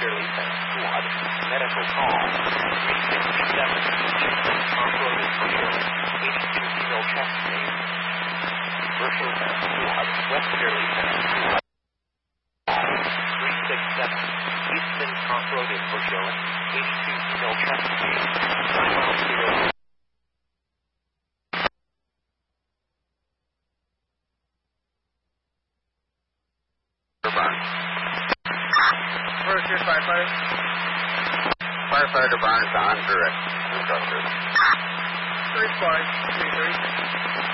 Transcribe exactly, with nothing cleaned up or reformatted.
Westerly Squad. Medical call. three sixty-seven. Eastman Park Road in Berkshire. eighty-two kilo chest pain. Berkshire Squad. Westerly Squad. three sixty-seven. Eastman Park Road in Berkshire. eighty-two kilo chest pain. nine miles zero. Berkshire firefighter. Firefighter Barnes on direct. Three five three thirty.